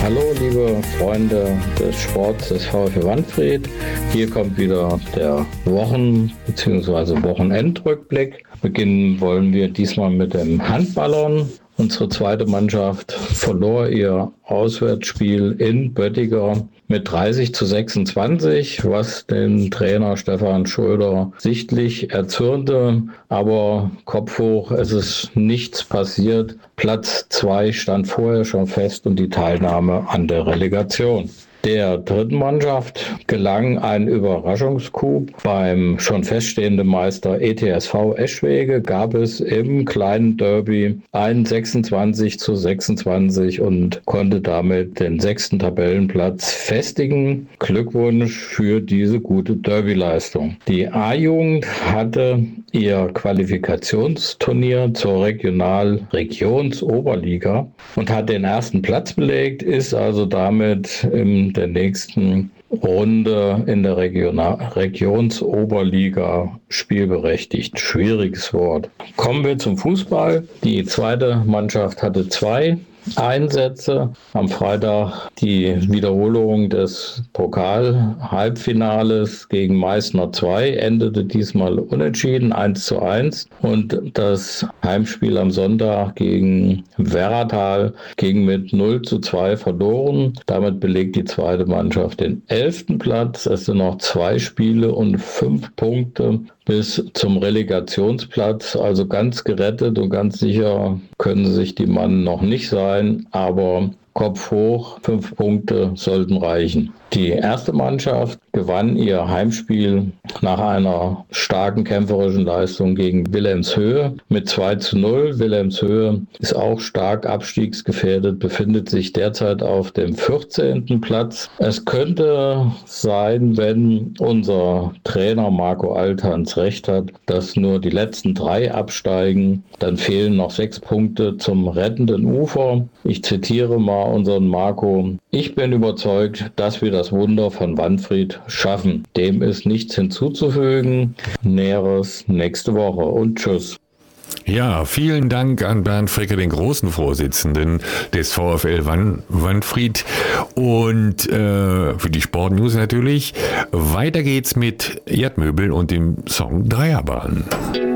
Hallo liebe Freunde des Sports des VfL Wanfried. Hier kommt wieder der bzw. Wochenendrückblick. Beginnen wollen wir diesmal mit dem Handballern. Unsere zweite Mannschaft verlor ihr Auswärtsspiel in Böttiger mit 30-26, was den Trainer Stefan Schröder sichtlich erzürnte. Aber Kopf hoch, es ist nichts passiert. Platz 2 stand vorher schon fest und die Teilnahme an der Relegation. Der dritten Mannschaft gelang ein Überraschungscoup. Beim schon feststehenden Meister ETSV Eschwege gab es im kleinen Derby ein 26-26 und konnte damit den 6. Tabellenplatz festigen. Glückwunsch für diese gute Derbyleistung. Die A-Jugend hatte ihr Qualifikationsturnier zur Regionsoberliga und hat den ersten Platz belegt, ist also damit in der nächsten Runde in der Regionsoberliga spielberechtigt. Schwieriges Wort. Kommen wir zum Fußball. Die zweite Mannschaft hatte 2 Einsätze. Am Freitag die Wiederholung des Pokal-Halbfinales gegen Meißner 2 endete diesmal unentschieden 1-1 und das Heimspiel am Sonntag gegen Werratal ging mit 0-2 verloren. Damit belegt die zweite Mannschaft den 11. Platz. Es sind noch 2 Spiele und 5 Punkte bis zum Relegationsplatz, also ganz gerettet und ganz sicher können sich die Mannen noch nicht sein, aber Kopf hoch, 5 Punkte sollten reichen. Die erste Mannschaft gewann ihr Heimspiel nach einer starken kämpferischen Leistung gegen Wilhelmshöhe mit 2-0. Wilhelmshöhe ist auch stark abstiegsgefährdet, befindet sich derzeit auf dem 14. Platz. Es könnte sein, wenn unser Trainer Marco Althans recht hat, dass nur die letzten 3 absteigen. Dann fehlen noch 6 Punkte zum rettenden Ufer. Ich zitiere mal unseren Marco. Ich bin überzeugt, dass wir das Wunder von Wanfried schaffen. Dem ist nichts hinzuzufügen. Näheres nächste Woche und tschüss. Ja, vielen Dank an Bernd Fricke, den großen Vorsitzenden des VfL Wanfried und für die Sportnews natürlich. Weiter geht's mit Erdmöbel und dem Song Dreierbahn.